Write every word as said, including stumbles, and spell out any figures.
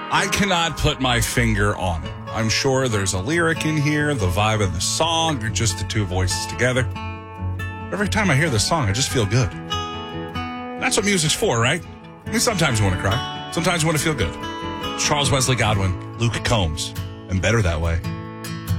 I cannot put my finger on it. I'm sure there's a lyric in here, the vibe of the song, or just the two voices together. Every time I hear this song, I just feel good. That's what music's for, right? I mean, sometimes you want to cry. Sometimes you want to feel good. It's Charles Wesley Godwin, Luke Combs, and Better That Way.